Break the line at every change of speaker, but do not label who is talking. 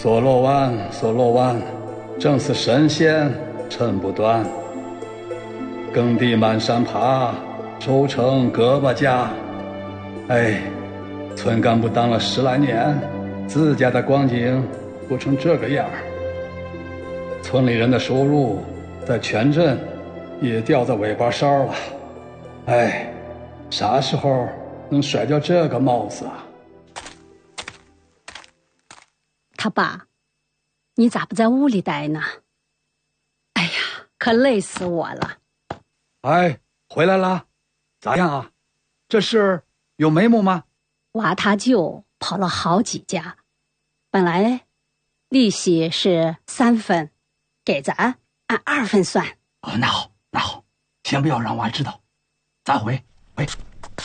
所罗湾，所罗湾，正是神仙趁不断。耕地满山爬，收成胳膊夹。哎，村干部当了10来年，自家的光景不成这个样儿。村里人的收入在全镇也掉在尾巴梢了。哎，啥时候能甩掉这个帽子啊？
他爸，你咋不在屋里待呢？哎呀，可累死我了。
哎，回来了，咋样啊？这事有眉目吗？
娃他舅跑了好几家，本来利息是3分，给咱按2分算。
那好，先不要让娃知道，咱回。